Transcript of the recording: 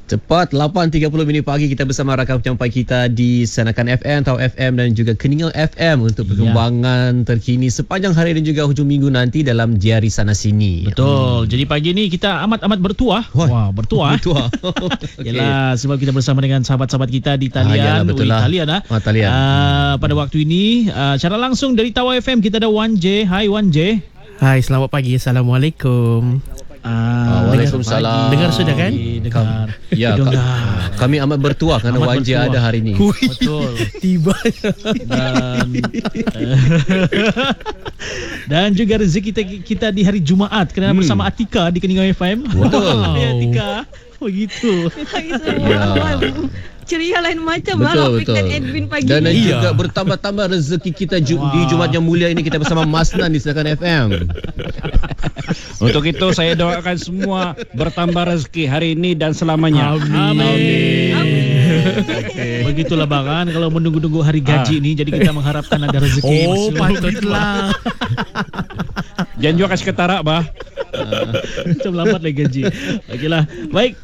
Tepat 8.30 pagi kita bersama rakan penyampai kita di Sanakan FM, Tau FM dan juga Keningau FM untuk perkembangan terkini sepanjang hari dan juga hujung minggu nanti dalam Diari Sana Sini. Betul. Jadi pagi ni kita amat bertuah. Wah, bertuah. Bertuah. Yalah, sebab kita bersama dengan sahabat-sahabat kita di talian. Yalah, betul lah. Talian. Pada waktu ini secara langsung dari Tau FM kita ada Wan J. Hai Wan J. Hai, selamat pagi. Assalamualaikum. Waalaikumsalam. Dengar sudah kan? Dengar. Ya, kami amat bertuah kerana Wan J ada hari ini. Betul. Tiba. Dan juga rezeki kita di hari Jumaat kerana bersama Atika di Keningau FM. Betul. Ya, Atika. Begitu. Ceria lain macam Betul. admin pagi Dan ni. juga bertambah-tambah rezeki kita di Jumaat yang mulia ini kita bersama Masnan di Sanakan FM. Untuk itu saya doakan semua bertambah rezeki hari ini dan selamanya. Amin. Begitulah bang, kalau menunggu-nunggu hari gaji ni, jadi kita mengharapkan ada rezeki. Oh, patutlah. Jangan juga kasih ketara bah. Macam lambat lagi gaji. Okeylah. Baik.